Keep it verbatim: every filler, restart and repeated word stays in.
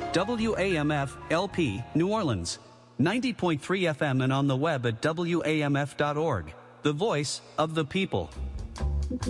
W A M F L P, New Orleans. ninety point three F M and on the web at W A M F dot org. The voice of the people.